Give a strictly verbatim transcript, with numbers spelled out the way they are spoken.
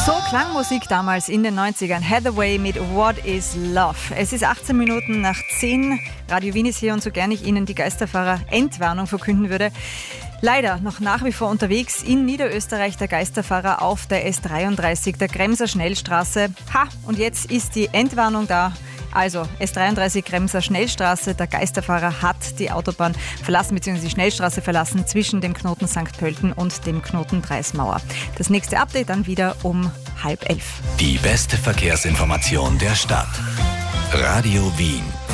So klang Musik damals in den neunzigern. Hathaway mit What is Love. Es ist achtzehn Minuten nach zehn. Radio Wien ist hier und so gerne ich Ihnen die Geisterfahrer-Entwarnung verkünden würde. Leider noch nach wie vor unterwegs in Niederösterreich der Geisterfahrer auf der S dreiunddreißig, der Kremser Schnellstraße. Ha, und jetzt ist die Entwarnung da. Also S dreiunddreißig Kremser Schnellstraße, der Geisterfahrer hat die Autobahn verlassen bzw. die Schnellstraße verlassen zwischen dem Knoten Sankt Pölten und dem Knoten Dreismauer. Das nächste Update dann wieder um halb elf. Die beste Verkehrsinformation der Stadt. Radio Wien.